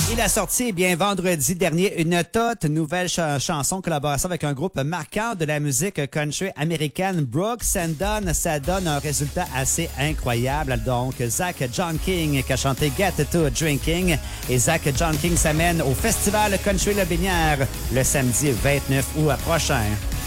Il a sorti bien vendredi dernier une toute nouvelle chanson, collaboration avec un groupe marquant de la musique country américaine, Brooks and Dunn. Ça donne un résultat assez incroyable. Donc, Zach John King qui a chanté Get to Drinking. Et Zach John King s'amène au Festival Country Le Binière le samedi 29 août prochain.